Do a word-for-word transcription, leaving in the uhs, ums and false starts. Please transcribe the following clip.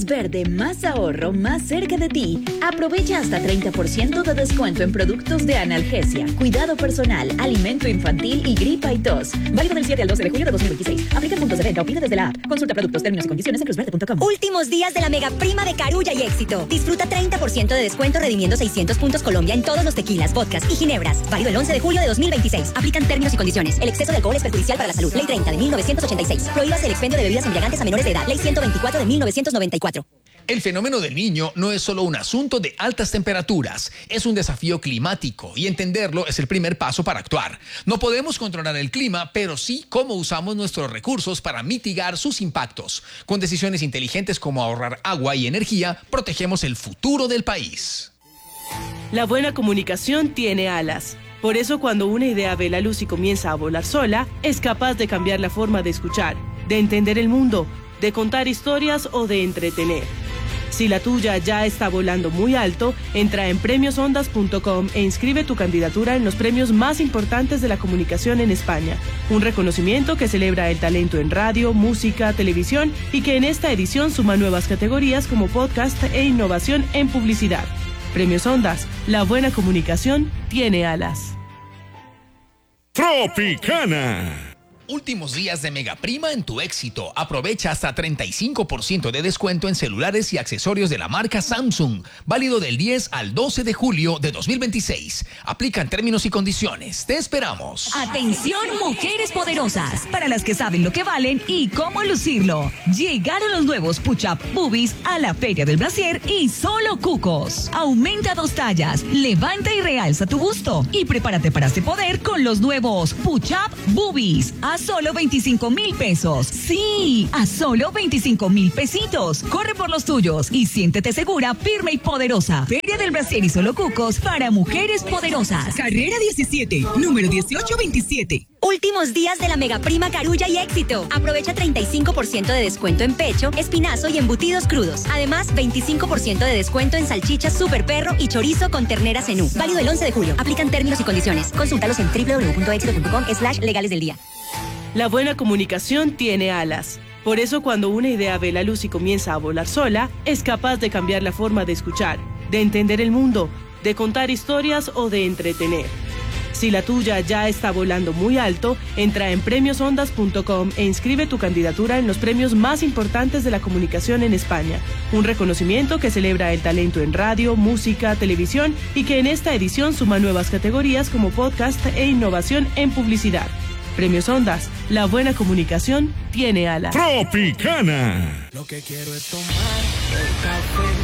Más verde, más ahorro, más cerca de ti. Aprovecha hasta treinta por ciento de descuento en productos de analgesia, cuidado personal, alimento infantil y gripa y tos. Válido del siete al doce de julio de dos mil veintiséis. Aplica puntos de venta o pide desde la app. Consulta productos, términos y condiciones en cruzverde punto com. Últimos días de la mega prima de Carulla y Éxito. Disfruta treinta por ciento de descuento redimiendo seiscientos puntos Colombia en todos los tequilas, vodkas y ginebras. Válido el once de julio de dos mil veintiséis. Aplican términos y condiciones. El exceso de alcohol es perjudicial para la salud. Ley treinta de mil novecientos ochenta y seis. Prohíbas el expendio de bebidas embriagantes a menores de edad. Ley ciento veinticuatro de mil novecientos noventa y cuatro. El fenómeno del Niño no es solo un asunto de altas temperaturas, es un desafío climático y entenderlo es el primer paso para actuar. No podemos controlar el clima, pero sí cómo usamos nuestros recursos para mitigar sus impactos. Con decisiones inteligentes como ahorrar agua y energía, protegemos el futuro del país. La buena comunicación tiene alas. Por eso cuando una idea ve la luz y comienza a volar sola, es capaz de cambiar la forma de escuchar, de entender el mundo, de contar historias o de entretener. Si la tuya ya está volando muy alto, entra en premios ondas punto com e inscribe tu candidatura en los premios más importantes de la comunicación en España. Un reconocimiento que celebra el talento en radio, música, televisión y que en esta edición suma nuevas categorías como podcast e innovación en publicidad. Premios Ondas, la buena comunicación tiene alas. Tropicana. Últimos días de Mega Prima en tu éxito. Aprovecha hasta treinta y cinco por ciento de descuento en celulares y accesorios de la marca Samsung. Válido del diez al doce de julio de dos mil veintiséis. Aplican términos y condiciones. Te esperamos. Atención, mujeres poderosas, para las que saben lo que valen y cómo lucirlo. Llegaron los nuevos Push-Up Boobies a la Feria del Brasier y solo cucos. Aumenta dos tallas, levanta y realza tu busto. Y prepárate para este poder con los nuevos Push-Up Boobies. A solo veinticinco mil pesos. Sí, a solo veinticinco mil pesitos. Corre por los tuyos y siéntete segura, firme y poderosa. Feria del Brasier y solo cucos para mujeres poderosas. Carrera diecisiete, número dieciocho veintisiete. Últimos días de la mega prima Carulla y Éxito. Aprovecha treinta y cinco por ciento de descuento en pecho, espinazo y embutidos crudos. Además, veinticinco por ciento de descuento en salchichas super perro y chorizo con ternera cenú. Válido el once de julio. Aplican términos y condiciones. Consúltalos en doble u doble u doble u punto éxito punto com slash legales del día. La buena comunicación tiene alas. Por eso cuando una idea ve la luz y comienza a volar sola, es capaz de cambiar la forma de escuchar, de entender el mundo, de contar historias o de entretener. Si la tuya ya está volando muy alto, entra en premios ondas punto com e inscribe tu candidatura en los premios más importantes de la comunicación en España. Un reconocimiento que celebra el talento en radio, música, televisión y que en esta edición suma nuevas categorías como podcast e innovación en publicidad. Premios Ondas, la buena comunicación tiene alas. Tropicana. Lo que quiero es tomar el café.